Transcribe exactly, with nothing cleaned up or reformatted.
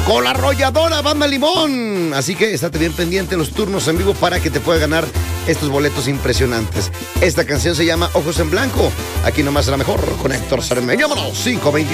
con la arrolladora Banda Limón. Así que estate bien pendiente los turnos en vivo para que te puedas ganar estos boletos impresionantes. Esta canción se llama Ojos en Blanco. Aquí nomás la mejor con Héctor Cermeño. Vámonos, cinco veinte.